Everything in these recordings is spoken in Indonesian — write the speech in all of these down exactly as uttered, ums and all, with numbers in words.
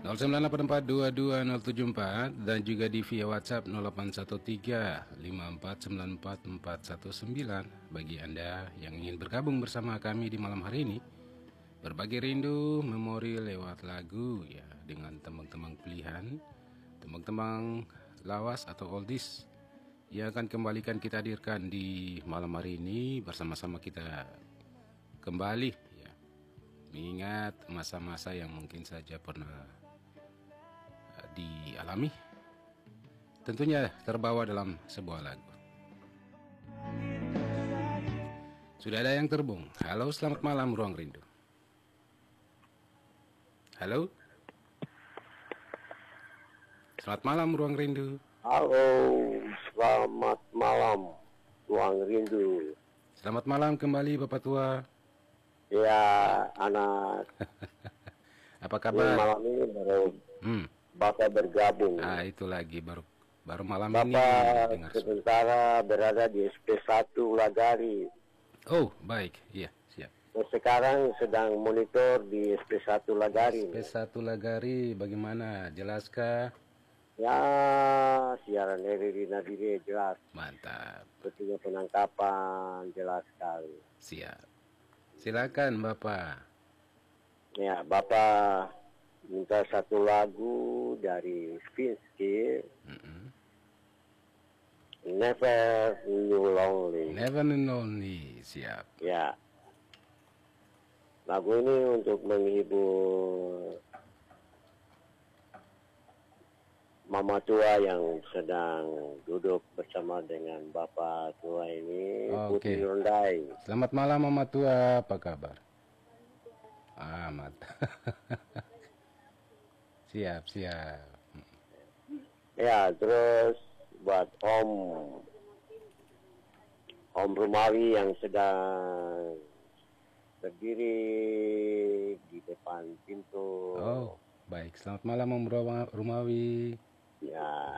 nol sembilan delapan empat dua dua nol tujuh empat dan juga di via WhatsApp nol delapan satu tiga lima empat sembilan empat empat satu sembilan bagi Anda yang ingin bergabung bersama kami di malam hari ini. Berbagi rindu memori lewat lagu ya, dengan tembang-tembang pilihan, tembang-tembang lawas atau oldies yang akan kembalikan kita hadirkan di malam hari ini. Bersama-sama kita kembali ya, mengingat masa-masa yang mungkin saja pernah uh, dialami, tentunya terbawa dalam sebuah lagu. Sudah ada yang terbung. Halo, selamat malam Ruang Rindu. Halo. Selamat malam Ruang Rindu. Halo, selamat malam Ruang Rindu. Selamat malam kembali Bapak Tua. Ya, anak. Apa kabar? Malam ini baru hmm. Bapak bergabung. Ah, itu lagi baru baru malam Bapak ini. Bapak sementara berada di S P satu Lagari. Oh, baik. Iya, siap. Dan sekarang sedang monitor di S P satu Lagari. S P satu Lagari bagaimana? Jelaskah? Ya, siaran Eri Nadire jelas. Mantap. Sepertinya penangkapan jelas sekali. Siap. Silakan Bapak. Ya, Bapak minta satu lagu dari Finsky. Mm-mm. Never Knew Lonely. Never Knew Lonely. Siap. Ya. Lagu ini untuk menghibur mama tua yang sedang duduk bersama dengan bapak tua ini, Oke. Putri Rondai. Selamat malam Mama Tua, apa kabar? Ah, mantap. Siap, siap. Ya, terus buat Om Om Rumawi yang sedang berdiri di depan pintu. Oh, baik. Selamat malam Om Roma- Rumawi. Ya.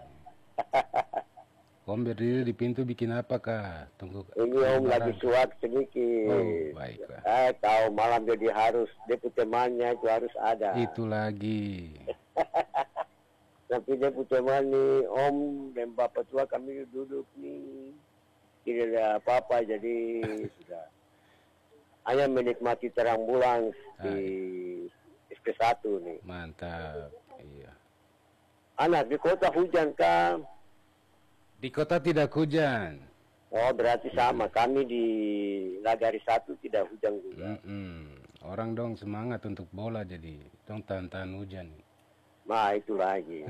Om berdiri di pintu bikin apa kah? Tunggu. Ini Om lagi suap sedikit. Oh, baiklah. Eh, tahu malam jadi harus deput temannya itu harus ada. Itu lagi. Tapi deput teman nih Om dan bapak tua kami duduk nih. Tidak ada apa-apa jadi sudah. Hanya menikmati terang bulan di S P satu nih. Mantap. Iya. Anak di kota hujan kan? Di kota tidak hujan. Oh, berarti sama. Kami di Nagari satu tidak hujan juga. Mm-mm. Orang dong semangat untuk bola jadi dong tahan-tahan hujan. Nah, itu lagi.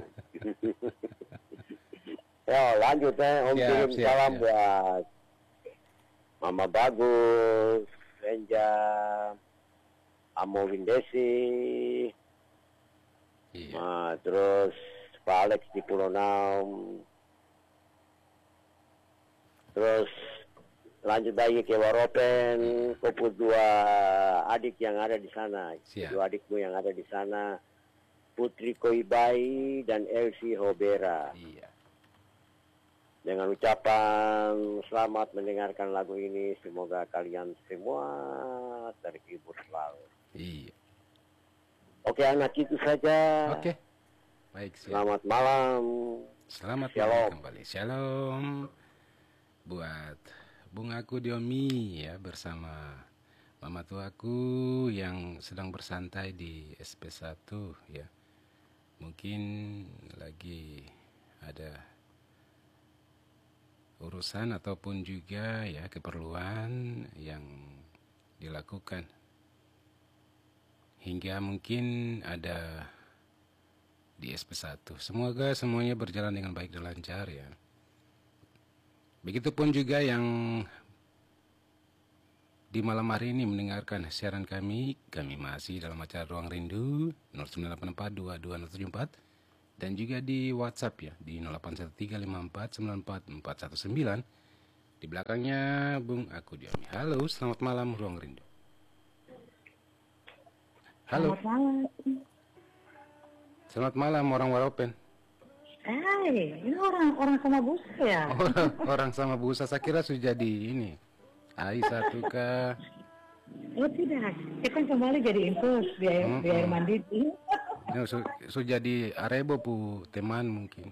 Ya, lanjut ya. Om Siap, kirim siap, salam siap. buat Mama Bagus, Renja, Amo Windesi, Iya. nah, terus Pak Alex di Pulau Naum. Terus lanjut lagi ke Waropen, Koput dua adik yang ada di sana, Siap. dua adikmu yang ada di sana, Putri Koibai dan Elsie Hobera. Iya. Dengan ucapan selamat mendengarkan lagu ini, semoga kalian semua terhibur selalu. Iya. Oke anak, itu saja. Oke. Baik, siap. Selamat malam. Selamat Shalom. malam kembali. Shalom. Buat bungaku Diomi ya, bersama mama tuaku yang sedang bersantai di S P satu ya. Mungkin lagi ada urusan ataupun juga ya keperluan yang dilakukan. Hingga mungkin ada di S P satu. Semoga semuanya berjalan dengan baik dan lancar ya. Begitupun juga yang di malam hari ini mendengarkan siaran kami. Kami masih dalam acara Ruang Rindu nol sembilan delapan empat dua dua nol tujuh empat dan juga di WhatsApp ya di nol delapan satu tiga lima empat sembilan empat empat satu sembilan. Di belakangnya Bung Aku Diomi. Halo, selamat malam Ruang Rindu. Halo. Selamat malam. Selamat malam orang Waropen. Hai, ini orang orang sama busa ya? Orang, orang sama busa, saya kira sudah jadi ini. Ai satu kah? Oh tidak, saya kan kembali jadi infus di air, Hmm, di air hmm. mandi. Ya, su, su jadi arebo pu teman mungkin.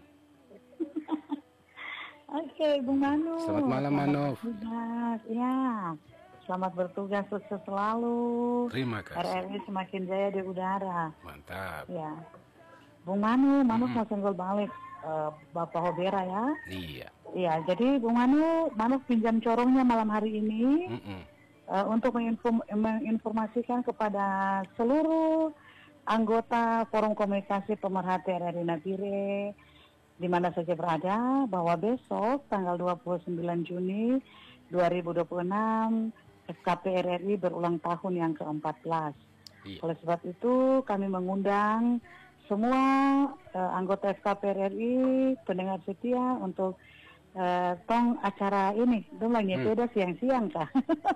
Oke, Bung Manu. Selamat malam, Selamat Manov. bertugas. Ya, selamat bertugas, sukses selalu. Terima R kasih. R I semakin jaya di udara. Mantap. Ya, Bung Manu, Manu Mm-mm. mau senggol balik eh, Bapak Hobera ya. Iya. Iya, jadi Bung Manu, Manu pinjam corongnya malam hari ini Mm-mm. eh, untuk menginform- menginformasikan kepada seluruh anggota Forum Komunikasi Pemerhati R R I Nabire di mana saja berada bahwa besok tanggal dua puluh sembilan Juni dua ribu dua puluh enam F K P R R I berulang tahun yang keempat belas. Iya. Oleh sebab itu kami mengundang semua uh, anggota F K P R R I, pendengar setia untuk uh, tong acara ini, dong lagi Hmm. beda siang-siang kah?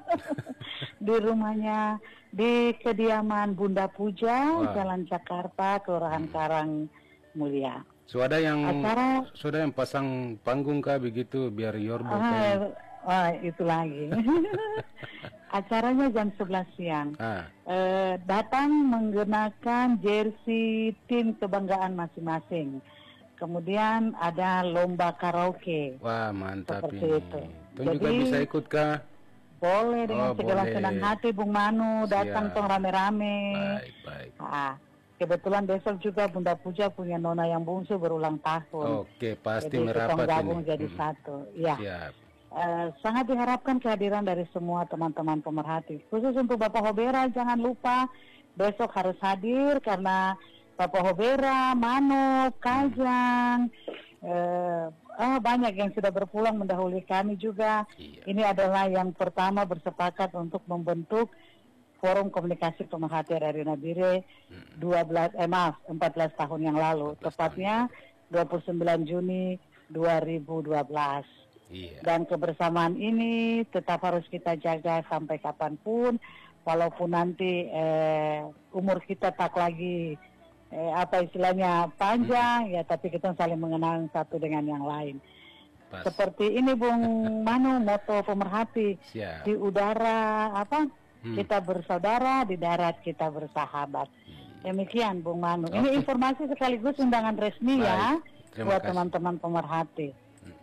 Di rumahnya di kediaman Bunda Puja, Wah. Jalan Jakarta, Kelurahan Hmm. Karang Mulia. Sudah yang Acara sudah yang pasang panggung kah begitu biar Yorbo ah, kayak. wah, itu lagi. Acaranya jam sebelas siang. Ah, Eh, datang menggunakan jersey tim kebanggaan masing-masing. Kemudian ada lomba karaoke. wah mantap Seperti ini. itu. Tuh juga Jadi- bisa ikut kah? Boleh dengan Oh, segala boleh. senang hati Bung Manu, datang Siap. tong rame-rame. Baik, baik. Ah, kebetulan besok juga Bunda Puja punya nona yang bungsu berulang tahun. Oke, pasti jadi merapat kita gabung ini. jadi Mm-mm. satu. Ya. Siap. Eh, sangat diharapkan kehadiran dari semua teman-teman pemerhati. Khusus untuk Bapak Hobera, jangan lupa besok harus hadir karena Bapak Hobera, Manov, Kajang, eh, oh, banyak yang sudah berpulang mendahului kami juga. Iya. Ini adalah yang pertama bersepakat untuk membentuk Forum Komunikasi Pemerhati R R I Nabire dua belas eh maaf empat belas tahun yang lalu, empat belas tepatnya dua puluh sembilan Juni dua ribu dua belas. Iya. Dan kebersamaan ini tetap harus kita jaga sampai kapanpun, walaupun nanti eh, umur kita tak lagi eh, apa istilahnya panjang, ya tapi kita saling mengenal satu dengan yang lain. Pas. Seperti ini Bung Manu, moto pemerhati Siap. di udara apa? Hmm. Kita bersaudara, di darat kita bersahabat. Iya. Demikian Bung Manu. Oke. Ini informasi sekaligus undangan resmi ya Baik. Terima buat kasih. teman-teman pemerhati.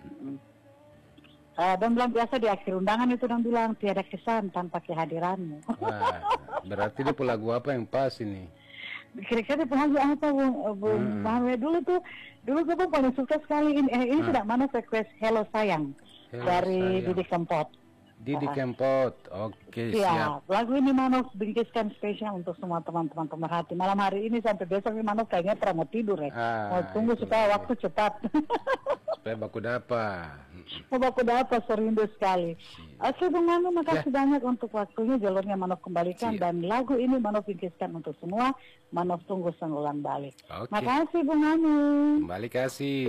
Uh, dan bilang biasa di akhir undangan itu dan bilang tiada kesan tanpa kehadiranmu. Wah, berarti dia lagu apa yang pas ini? Kira-kira pengaji apa Bung, Bung Hmm. Mahwe dulu tuh, dulu gue pun paling suka sekali ini, eh, ini Hmm. tidak mana request Hello Sayang Hello dari Sayang. Didi Kempot. Didi Ah. Kempot. Oke, siap. Iya, lagu ini Manov bingkiskan spesial untuk semua teman-teman pemerhati. Malam hari ini sampai besok ini Manov kayaknya pernah mau tidur ya. Ah, mau tunggu itu supaya dia. waktu cepat. Supaya baku dapa. Mau aku dapat serindu sekali. Oke Bung Manu, makasih banyak untuk waktunya. Jalurnya Manov kembalikan. Siap. Dan lagu ini Manov bingkiskan untuk semua. Manov tunggu senggolan balik. Oke. Makasih Bung Manu. Kembali kasih.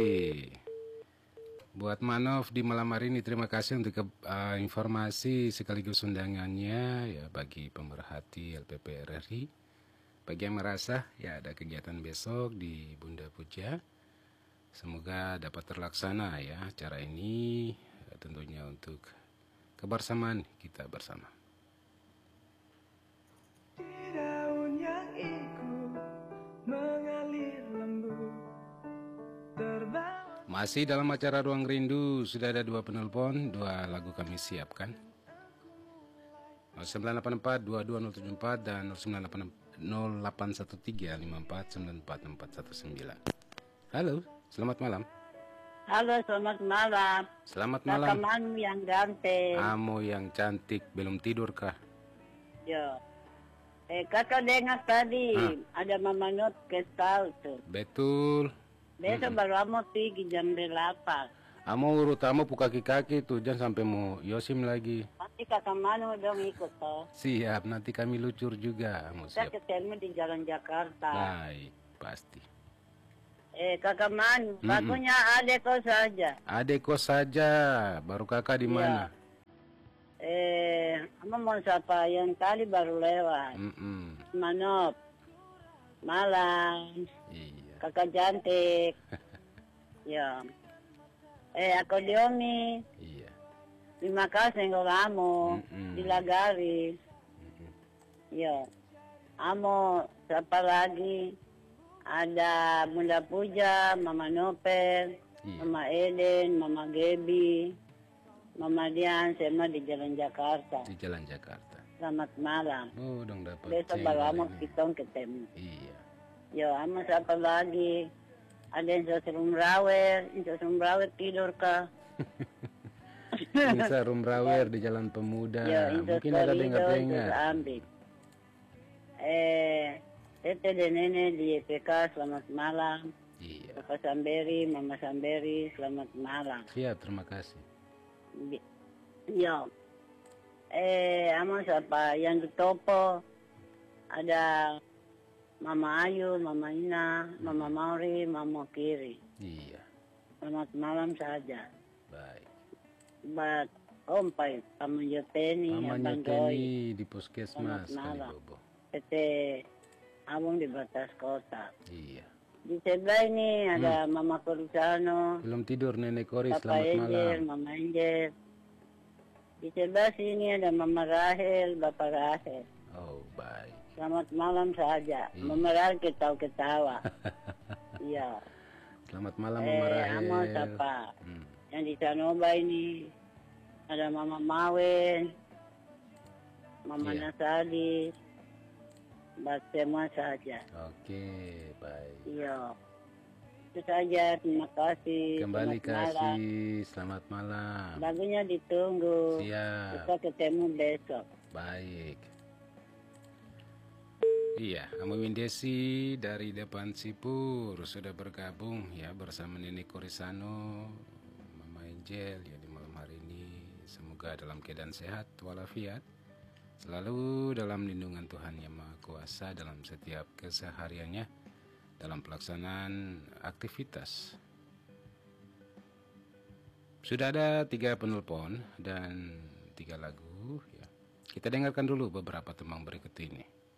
Buat Manov di malam hari ini terima kasih untuk ke- uh, informasi sekaligus undangannya ya bagi pemerhati L P P R R I. Bagi yang merasa ya ada kegiatan besok di Bunda Puja. Semoga dapat terlaksana ya acara ini ya, tentunya untuk kebersamaan kita bersama. Di daun yang ikut mengalir lembut terbawa. Masih dalam acara Ruang Rindu, sudah ada dua penelpon, dua lagu kami siapkan. nol sembilan delapan empat dua dua nol tujuh empat dan nol sembilan delapan nol delapan satu tiga lima empat sembilan empat empat satu sembilan. Halo, selamat malam. Halo, selamat malam. Selamat Kakak malam. Manu yang ganteng. Amo yang cantik, belum tidur kah? Yo. Eh, kakak dengar tadi ada Mama Not kesal tuh. Betul. Besok baru amo pergi jam delapan. Amo urut amo pu kaki-kaki tuh, jangan sampai mau Yosim lagi. Nanti kakak Manu dong ikut toh. Siap, nanti kami lucur juga. Amo Kita siap. ketemu di Jalan Jakarta. Baik, pasti. Eh, kakak Manu, Mm-mm. pakunya adek kau saja. Adek kos saja, baru kakak di Iya. mana? Eh, amo mau sapa yang tadi baru lewat. Mm-mm. Manop. Malam. Iya. Kakak cantik. Ya. Eh, aku Diomi. Iya. Terima kasih engkau kamu. Mm-mm. Dilagari. Ya. Amo siapa lagi? ada Bunda Puja, Mama Nopel, Iya. Mama Eden, Mama Gebi, Mama Dian, semua di Jalan Jakarta. Di Jalan Jakarta. Selamat malam. Oh, dong dapat Besok cendol balamo ini. kita ketemu. Iya. Yo, ama siapa lagi? Ada yang serum rawer, yang serum rawer tidur kah? Bisa Rumrawer di Jalan Pemuda. Yo, itu Mungkin ada solido, dengar-dengar. itu ambil. Eh, Tete dan Nenek di Y P K, selamat malam. Iya. Bapak Samberi, Mama Samberi, selamat malam. Siap, terima kasih. Bi- Yo, eh, ama siapa yang di Topo? Ada Mama Ayu, Mama Ina, Mama Mauri, Mama Kiri. Iya. Selamat malam saja. Baik. Bat Ompai, Paman Yoteni, Mamanya Abang Joy, Kenny di puskesmas Selamat malam. Kalibobo. Tete Abang di batas kota. Iya. Di sebelah ini ada Hmm. Mama Corisano, Belum tidur Nenek Kori, Papa selamat Angel, malam. Mama Angel. Di sebelah sini ada Mama Rahel, Bapak Rahel. Oh, baik. Selamat malam saja. Iya. Mama Rahel ketawa-ketawa. Iya. Selamat malam Eh, Mama Rahel. Amo siapa? Hmm. Yang di Sanoba ini ada Mama Mawen, Mama Iya. Nasadi, buat semua saja. Oke, baik. Iya. Itu saja, terima kasih. Kembali Selamat malam. kasih, selamat malam. Lagunya ditunggu. Siap, Kita ketemu besok. baik. Iya, Amo Windesi dari depan Sipur sudah bergabung ya bersama Nenek Korisano, Mama Angel ya di malam hari ini. Semoga dalam keadaan sehat walafiat, selalu dalam lindungan Tuhan Yang Maha Kuasa dalam setiap kesehariannya, dalam pelaksanaan aktivitas. Sudah ada tiga penelpon dan tiga lagu ya. Kita dengarkan dulu beberapa tembang berikut ini.